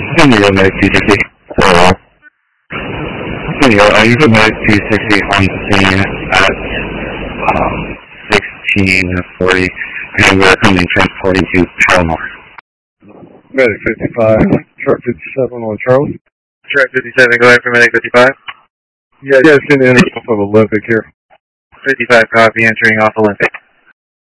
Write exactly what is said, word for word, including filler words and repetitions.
Indio Med two sixty. Hello. Indio, are you from Med two sixty on scene at um, sixteen forty, and we're coming transporting to Palomar. Medic fifty-five, truck fifty-seven on Charlie. Truck fifty-seven, go ahead for Medic fifty-five. Yeah, yeah, it's in the interval of Olympic here. fifty-five, copy, entering off Olympic.